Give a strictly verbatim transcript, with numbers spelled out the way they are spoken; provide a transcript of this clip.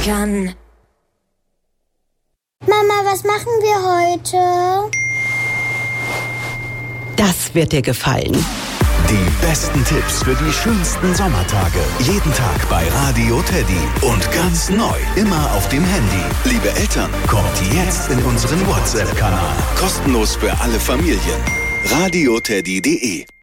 kann. Mama, was machen wir heute? Das wird dir gefallen. Die besten Tipps für die schönsten Sommertage. Jeden Tag bei Radio Teddy. Und ganz neu, immer auf dem Handy. Liebe Eltern, kommt jetzt in unseren WhatsApp-Kanal. Kostenlos für alle Familien. radio teddy punkt de